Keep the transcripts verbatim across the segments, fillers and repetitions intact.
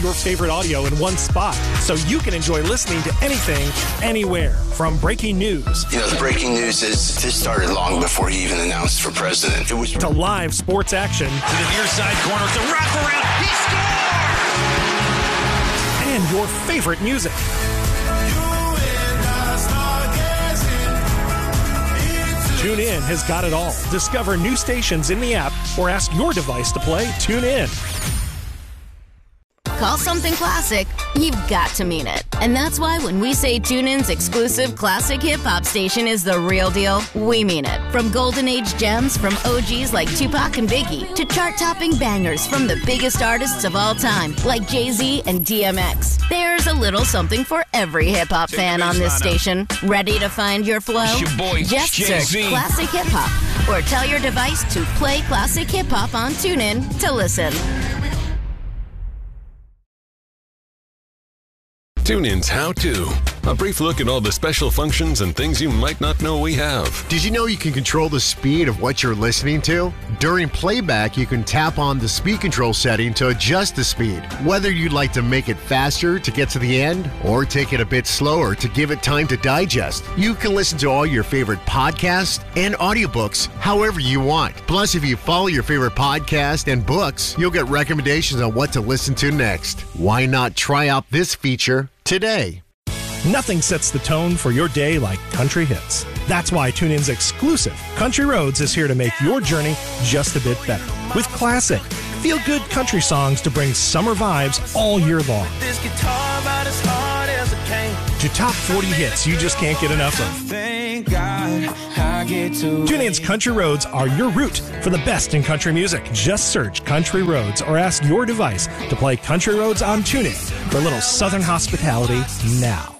Your favorite audio in one spot, so you can enjoy listening to anything, anywhere. From breaking news. You know, the breaking news is this started long before he even announced for president. It was to live sports action. To the near side corner, to wraparound. He scored! And your favorite music. TuneIn has got it all. Discover new stations in the app or ask your device to play TuneIn. Call something classic, you've got to mean it. And that's why when we say TuneIn's exclusive classic hip-hop station is the real deal, we mean it. From golden age gems from O Gs like Tupac and Biggie to chart-topping bangers from the biggest artists of all time like Jay-Z and D M X. There's a little something for every hip-hop fan on this station. Ready to find your flow? It's your boy, Just Jay-Z. search Classic Hip-Hop or tell your device to play Classic Hip-Hop on TuneIn to listen. TuneIn's How To. A brief look at all the special functions and things you might not know we have. Did you know you can control the speed of what you're listening to? During playback, you can tap on the speed control setting to adjust the speed. Whether you'd like to make it faster to get to the end or take it a bit slower to give it time to digest, you can listen to all your favorite podcasts and audiobooks however you want. Plus, if you follow your favorite podcast and books, you'll get recommendations on what to listen to next. Why not try out this feature today? Nothing sets the tone for your day like country hits. That's why TuneIn's exclusive Country Roads is here to make your journey just a bit better. With classic, feel-good country songs to bring summer vibes all year long. This guitar about as hard as it came. To top forty hits you just can't get enough of. Thank God I get to TuneIn's Country Roads are your route for the best in country music. Just search Country Roads or ask your device to play Country Roads on TuneIn for a little Southern hospitality now.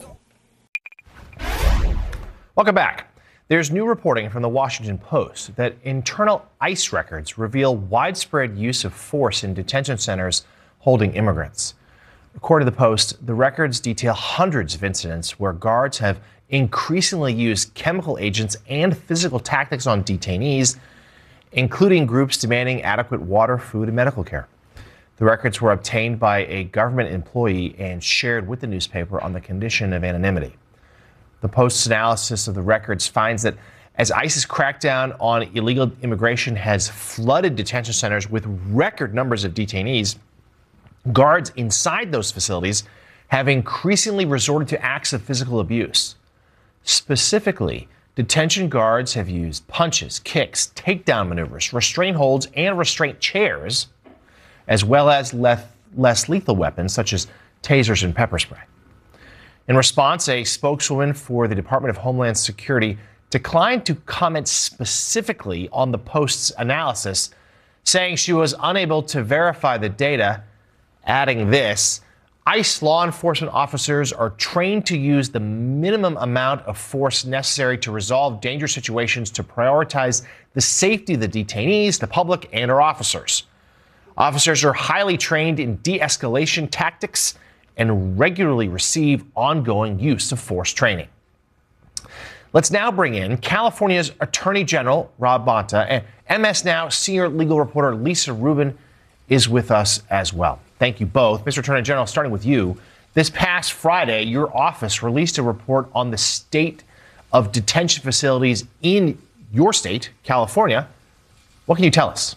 Welcome back. There's new reporting from the Washington Post that internal ICE records reveal widespread use of force in detention centers holding immigrants. According to the Post, the records detail hundreds of incidents where guards have increasingly used chemical agents and physical tactics on detainees, including groups demanding adequate water, food, and medical care. The records were obtained by a government employee and shared with the newspaper on the condition of anonymity. The Post's analysis of the records finds that as ICE's crackdown on illegal immigration has flooded detention centers with record numbers of detainees, guards inside those facilities have increasingly resorted to acts of physical abuse. Specifically, detention guards have used punches, kicks, takedown maneuvers, restraint holds, and restraint chairs, as well as less, less lethal weapons such as tasers and pepper spray. In response, a spokeswoman for the Department of Homeland Security declined to comment specifically on the Post's analysis, saying she was unable to verify the data, adding this: ICE law enforcement officers are trained to use the minimum amount of force necessary to resolve dangerous situations to prioritize the safety of the detainees, the public, and our officers. Officers are highly trained in de-escalation tactics and regularly receive ongoing use of force training. Let's now bring in California's Attorney General, Rob Bonta, and M S Now senior legal reporter Lisa Rubin is with us as well. Thank you both. Mister Attorney General, starting with you. This past Friday, your office released a report on the state of detention facilities in your state, California. What can you tell us?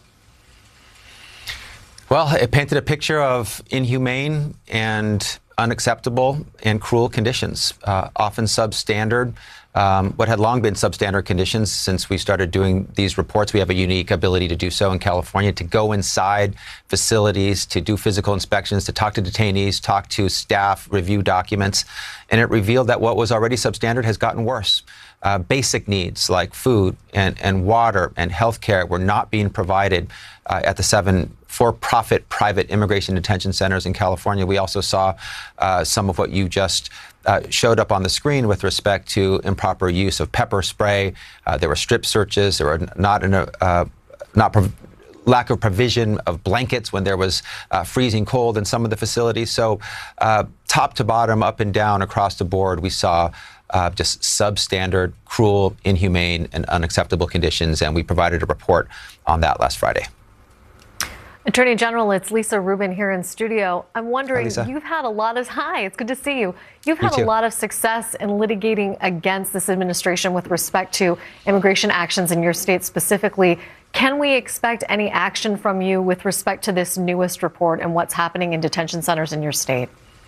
Well, it painted a picture of inhumane and unacceptable and cruel conditions, uh, often substandard. Um, what had long been substandard conditions since we started doing these reports. We have a unique ability to do so in California, to go inside facilities, to do physical inspections, to talk to detainees, talk to staff, review documents. And it revealed that what was already substandard has gotten worse. Uh, basic needs like food and, and water and health care were not being provided uh, at the seven for-profit private immigration detention centers in California. We also saw uh, some of what you just uh, showed up on the screen with respect to improper use of pepper spray. Uh, there were strip searches. There were not in a, uh, not prov- lack of provision of blankets when there was uh, freezing cold in some of the facilities. So uh, top to bottom, up and down, across the board, we saw Uh, just substandard, cruel, inhumane, and unacceptable conditions, and we provided a report on that last Friday. Attorney General, it's Lisa Rubin here in studio. I'm wondering, Hi, you've had a lot of, hi, it's good to see you. You've You had too. a lot of success in litigating against this administration with respect to immigration actions in your state specifically. Can we expect any action from you with respect to this newest report and what's happening in detention centers in your state?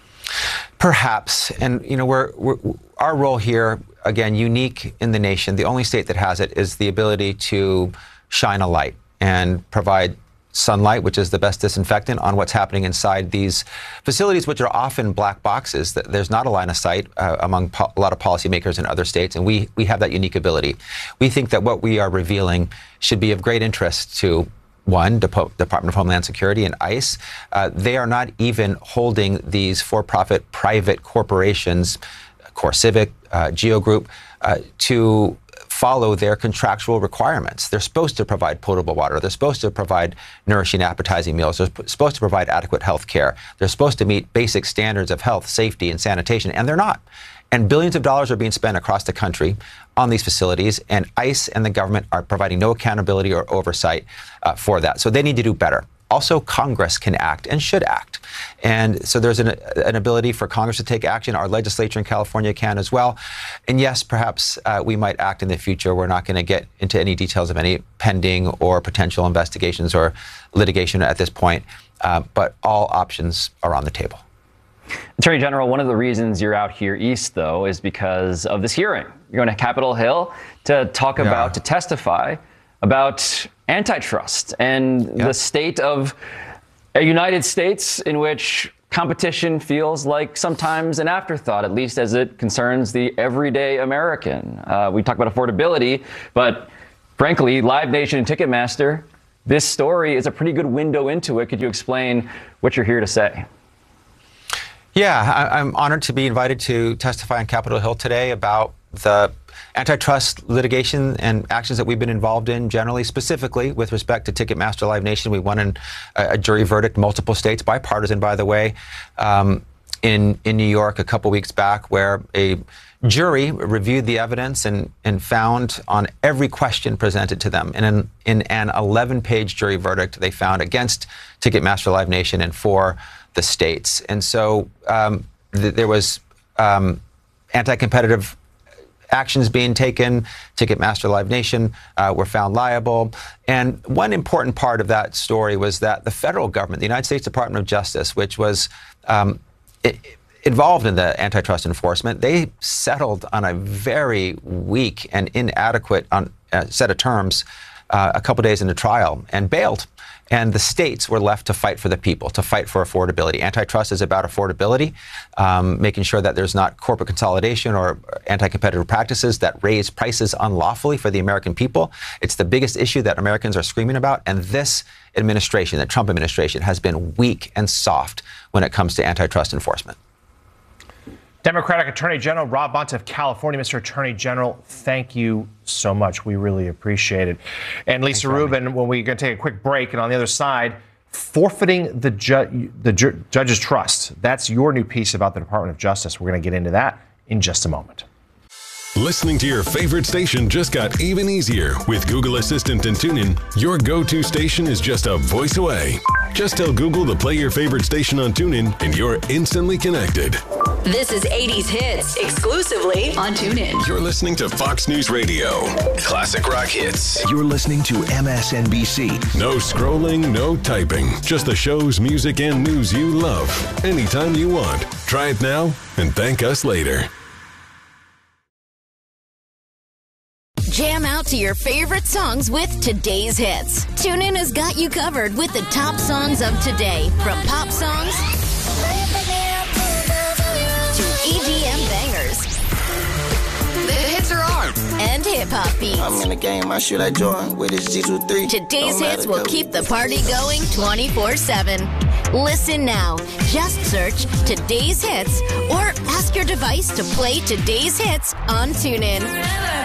Perhaps. And, you know, we're, we're, our role here, again, unique in the nation, the only state that has it, is the ability to shine a light and provide sunlight, which is the best disinfectant, on what's happening inside these facilities, which are often black boxes. There's not a line of sight uh, among po- a lot of policymakers in other states, and we we have that unique ability. We think that what we are revealing should be of great interest to, one, the Depo- Department of Homeland Security and ICE. Uh, they are not even holding these for-profit private corporations, CoreCivic, uh, Geo Group, uh, to follow their contractual requirements. They're supposed to provide potable water. They're supposed to provide nourishing, appetizing meals. They're sp- supposed to provide adequate health care. They're supposed to meet basic standards of health, safety, and sanitation, and they're not. And billions of dollars are being spent across the country on these facilities, and ICE and the government are providing no accountability or oversight uh, for that. So they need to do better. Also, Congress can act and should act. And so there's an, an ability for Congress to take action. Our legislature in California can as well. And yes, perhaps uh, we might act in the future. We're not going to get into any details of any pending or potential investigations or litigation at this point. Uh, but all options are on the table. Attorney General, one of the reasons you're out here east, though, is because of this hearing. You're going to Capitol Hill to talk Yeah. about, to testify about antitrust and Yeah. the state of a United States in which competition feels like sometimes an afterthought, at least as it concerns the everyday American. Uh, we talk about affordability, but frankly, Live Nation and Ticketmaster, this story is a pretty good window into it. Could you explain what you're here to say? Yeah, I, I'm honored to be invited to testify on Capitol Hill today about the antitrust litigation and actions that we've been involved in generally, specifically with respect to Ticketmaster Live Nation. We won an, a jury verdict, multiple states, bipartisan, by the way, um, in, in New York a couple weeks back, where a jury reviewed the evidence and, and found on every question presented to them. And in, in an eleven-page jury verdict, they found against Ticketmaster Live Nation and for the states. And so um, th- there was um, anti-competitive actions being taken. Ticketmaster Live Nation uh, were found liable. And one important part of that story was that the federal government, the United States Department of Justice, which was um, it, involved in the antitrust enforcement, they settled on a very weak and inadequate on, uh, set of terms uh, a couple days into trial and bailed. And the states were left to fight for the people, to fight for affordability. Antitrust is about affordability, um, making sure that there's not corporate consolidation or anti-competitive practices that raise prices unlawfully for the American people. It's the biggest issue that Americans are screaming about. And this administration, the Trump administration, has been weak and soft when it comes to antitrust enforcement. Democratic Attorney General Rob Bonta of California. Mister Attorney General, thank you so much. We really appreciate it. And Lisa Rubin, when we're going to take a quick break, and on the other side, forfeiting the, ju- the ju- judge's trust. That's your new piece about the Department of Justice. We're going to get into that in just a moment. Listening to your favorite station just got even easier. With Google Assistant and TuneIn, your go-to station is just a voice away. Just tell Google to play your favorite station on TuneIn, and you're instantly connected. This is eighties Hits, exclusively on TuneIn. You're listening to Fox News Radio. Classic rock hits. You're listening to M S N B C. No scrolling, no typing. Just the shows, music, and news you love. Anytime you want. Try it now and thank us later. Jam out to your favorite songs with today's hits. TuneIn has got you covered with the top songs of today, from pop songs to E D M bangers. The hits are on. And hip-hop beats. I'm in the game, I shoot like Jordan with his G twenty-three. Today's hits will keep the party going twenty-four seven. Listen now. Just search Today's Hits or ask your device to play Today's Hits on TuneIn.